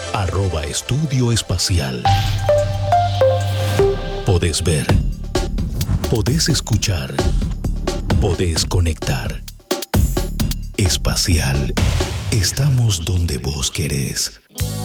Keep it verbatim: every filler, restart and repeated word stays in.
Arroba Estudio Espacial. Podés ver. Podés escuchar. Podés conectar. Espacial. Estamos donde vos querés.